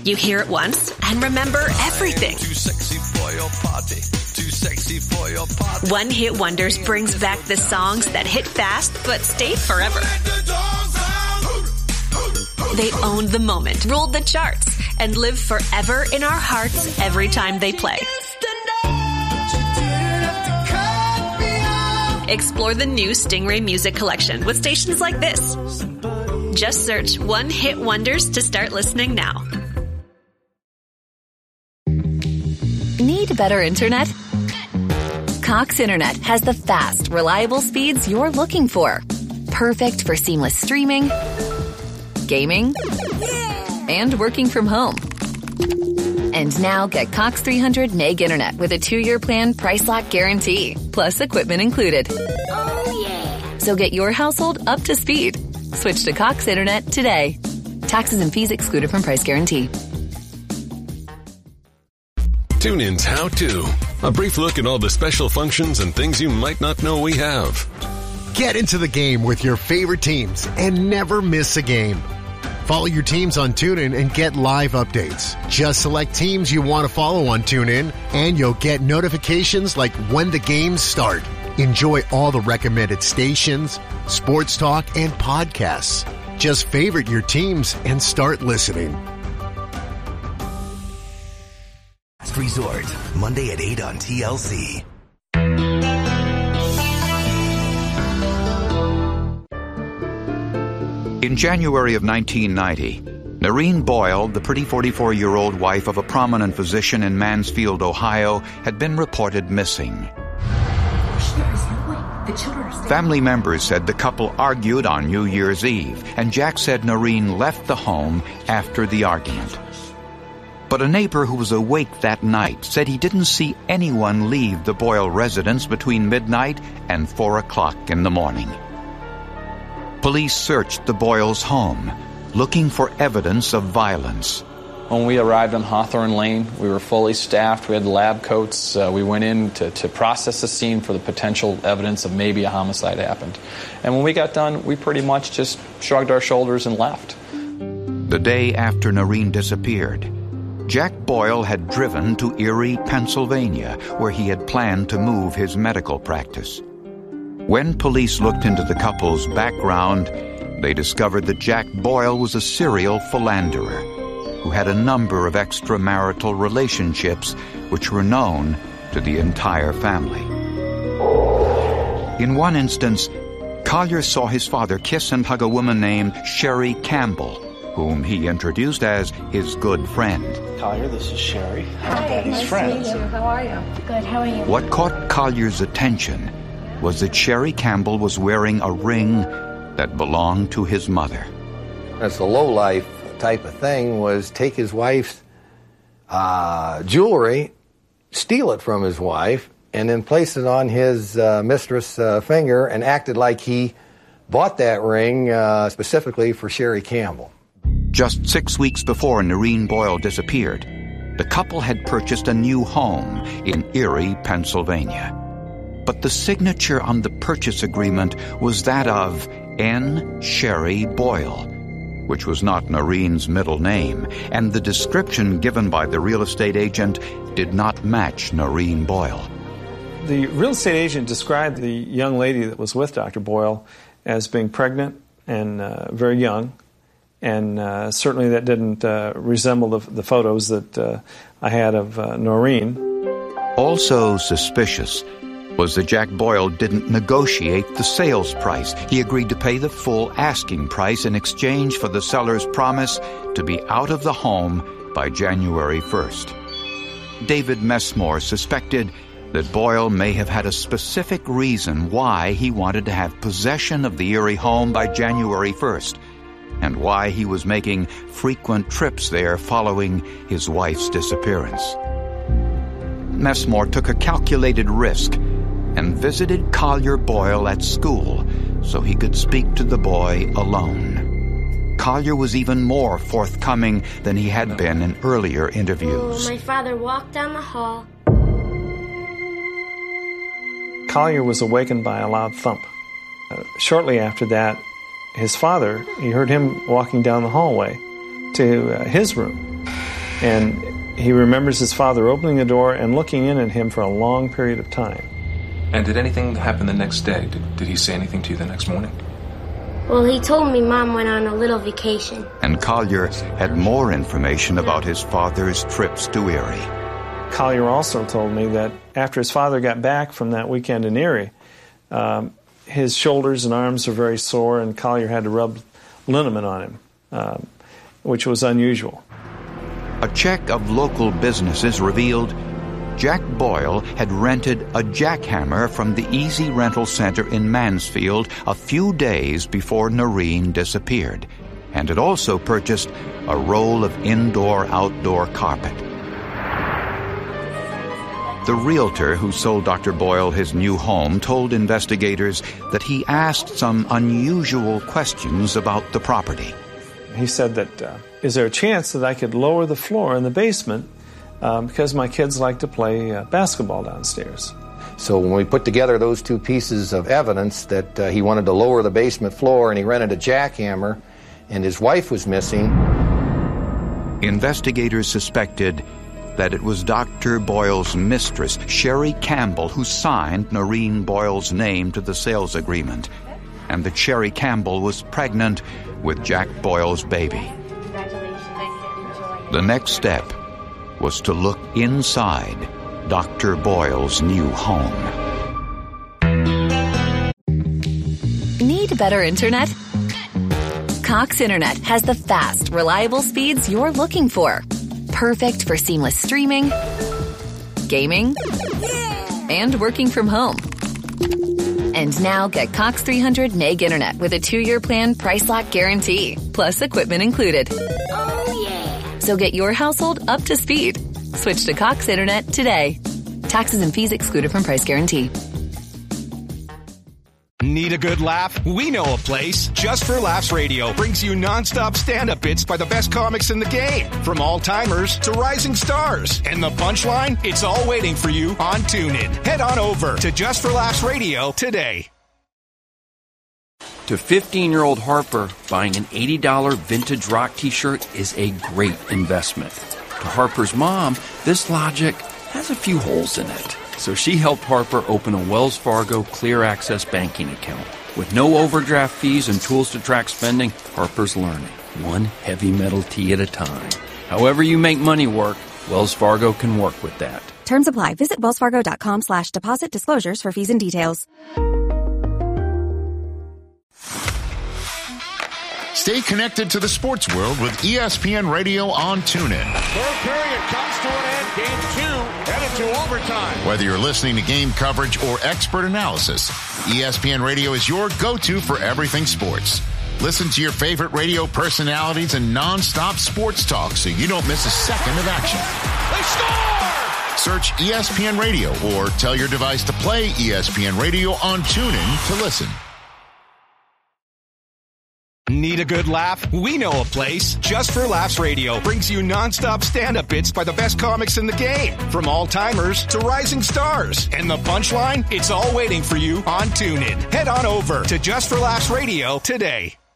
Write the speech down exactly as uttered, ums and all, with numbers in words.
You hear it once and remember everything. Too sexy for your party. Too sexy for your party. One Hit Wonders brings back the songs that hit fast but stay forever. They owned the moment, ruled the charts, and live forever in our hearts every time they play. Explore the new Stingray Music Collection with stations like this. Just search One Hit Wonders to start listening now. Need better internet? Cox Internet has the fast, reliable speeds you're looking for. Perfect for seamless streaming, gaming, and working from home. And now get Cox three hundred meg internet with a two-year plan price lock guarantee, plus equipment included. Oh, yeah. So get your household up to speed. Switch to Cox Internet today. Taxes and fees excluded from price guarantee. TuneIn's How To. A brief look at all the special functions and things you might not know we have. Get into the game with your favorite teams and never miss a game. Follow your teams on TuneIn and get live updates. Just select teams you want to follow on TuneIn, and you'll get notifications like when the games start. Enjoy all the recommended stations, sports talk, and podcasts. Just favorite your teams and start listening. Resort, Monday at eight on T L C. In January of nineteen ninety, Noreen Boyle, the pretty forty-four-year-old wife of a prominent physician in Mansfield, Ohio, had been reported missing. Family members said the couple argued on New Year's Eve, and Jack said Noreen left the home after the argument. But a neighbor who was awake that night said he didn't see anyone leave the Boyle residence between midnight and four o'clock in the morning. Police searched the Boyles' home, looking for evidence of violence. When we arrived on Hawthorne Lane, we were fully staffed. We had lab coats. Uh, we went in to, to process the scene for the potential evidence of maybe a homicide happened. And when we got done, we pretty much just shrugged our shoulders and left. The day after Noreen disappeared, Jack Boyle had driven to Erie, Pennsylvania, where he had planned to move his medical practice. When police looked into the couple's background, they discovered that Jack Boyle was a serial philanderer who had a number of extramarital relationships which were known to the entire family. In one instance, Collier saw his father kiss and hug a woman named Sherry Campbell, whom he introduced as his good friend. Collier, this is Sherry. Hi, Daddy's nice friend. to meet you. How are you? Good, how are you? What caught Collier's attention was that Sherry Campbell was wearing a ring that belonged to his mother. That's a low-life type of thing, was take his wife's uh, jewelry, steal it from his wife, and then place it on his uh, mistress' uh, finger and acted like he bought that ring uh, specifically for Sherry Campbell. Just six weeks before Noreen Boyle disappeared, the couple had purchased a new home in Erie, Pennsylvania. But the signature on the purchase agreement was that of N. Sherry Boyle, which was not Noreen's middle name, and the description given by the real estate agent did not match Noreen Boyle. The real estate agent described the young lady that was with Doctor Boyle as being pregnant and uh, very young, and uh, certainly that didn't uh, resemble the, the photos that uh, I had of uh, Noreen. Also suspicious was that Jack Boyle didn't negotiate the sales price. He agreed to pay the full asking price in exchange for the seller's promise to be out of the home by January first. David Messmore suspected that Boyle may have had a specific reason why he wanted to have possession of the Erie home by January first, and why he was making frequent trips there following his wife's disappearance. Messmore took a calculated risk and visited Collier Boyle at school so he could speak to the boy alone. Collier was even more forthcoming than he had been in earlier interviews. Oh, my father walked down the hall. Collier was awakened by a loud thump. Uh, shortly after that, his father, he heard him walking down the hallway to uh, his room. And he remembers his father opening the door and looking in at him for a long period of time. And did anything happen the next day? Did, did he say anything to you the next morning? Well, he told me Mom went on a little vacation. And Collier had more information about his father's trips to Erie. Collier also told me that after his father got back from that weekend in Erie, um, his shoulders and arms were very sore, and Collier had to rub liniment on him, um, which was unusual. A check of local businesses revealed Jack Boyle had rented a jackhammer from the Easy Rental Center in Mansfield a few days before Noreen disappeared, and had also purchased a roll of indoor-outdoor carpet. The realtor who sold Doctor Boyle his new home told investigators that he asked some unusual questions about the property. He said that, uh, is there a chance that I could lower the floor in the basement um, because my kids like to play uh, basketball downstairs? So when we put together those two pieces of evidence that uh, he wanted to lower the basement floor and he rented a jackhammer and his wife was missing, investigators suspected that it was Doctor Boyle's mistress, Sherry Campbell, who signed Noreen Boyle's name to the sales agreement, and that Sherry Campbell was pregnant with Jack Boyle's baby. The next step was to look inside Doctor Boyle's new home. Need better internet? Cox Internet has the fast, reliable speeds you're looking for. Perfect for seamless streaming, gaming, and working from home. And now get Cox three hundred meg internet with a two-year plan price lock guarantee, plus equipment included. Oh, yeah. So get your household up to speed. Switch to Cox Internet today. Taxes and fees excluded from price guarantee. Need a good laugh? We know a place. Just for Laughs Radio brings you nonstop stand-up bits by the best comics in the game. From all-timers to rising stars. And the punchline? It's all waiting for you on TuneIn. Head on over to Just for Laughs Radio today. To fifteen-year-old Harper, buying an eighty dollars vintage rock t-shirt is a great investment. To Harper's mom, this logic has a few holes in it. So she helped Harper open a Wells Fargo Clear Access banking account. With no overdraft fees and tools to track spending, Harper's learning, one heavy metal tea at a time. However you make money work, Wells Fargo can work with that. Terms apply. Visit wellsfargo.com slash deposit disclosures for fees and details. Stay connected to the sports world with E S P N Radio on TuneIn. Third period comes to an end. Game two headed to overtime. Whether you're listening to game coverage or expert analysis, E S P N Radio is your go-to for everything sports. Listen to your favorite radio personalities and non-stop sports talk so you don't miss a second of action. They score! Search E S P N Radio or tell your device to play E S P N Radio on TuneIn to listen. Need a good laugh? We know a place. Just for Laughs Radio brings you nonstop stand-up bits by the best comics in the game. From all-timers to rising stars. And the punchline? It's all waiting for you on TuneIn. Head on over to Just for Laughs Radio today.